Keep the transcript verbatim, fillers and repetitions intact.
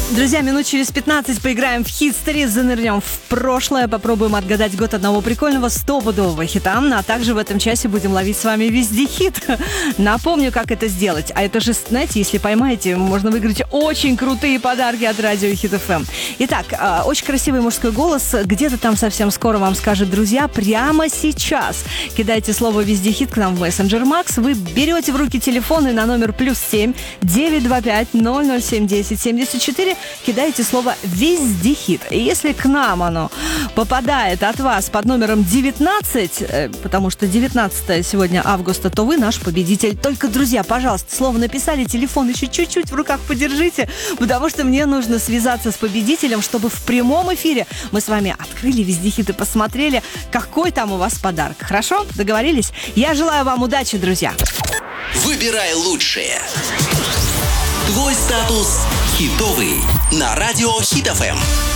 Друзья, минут через пятнадцать поиграем в хит-стори, занырнем в прошлое, попробуем отгадать год одного прикольного стопудового хита, а также в этом часе будем ловить с вами везде хит. Напомню, как это сделать. А это же, знаете, если поймаете, можно выиграть очень крутые подарки от радио Хит эф эм. Итак, очень красивый мужской голос где-то там совсем скоро вам скажет, друзья, прямо сейчас. Кидайте слово «Везде хит» к нам в мессенджер Макс, вы берете в руки телефон и на номер плюс семь девятьсот двадцать пять ноль ноль семь десять семьдесят четыре кидаете слово «Везде хит». И если к нам оно попадает от вас под номером девятнадцать, потому что девятнадцатое сегодня августа, то вы наш победитель. Только, друзья, пожалуйста, слово написали, телефон еще чуть-чуть в руках подержите, потому что мне нужно связаться с победителем, чтобы в прямом эфире мы с вами открыли «Везде хит» и посмотрели, какой там у вас подарок. Хорошо? Договорились? Я желаю вам удачи, друзья. Выбирай лучшее. Твой статус хитовый на радио Хит эф эм.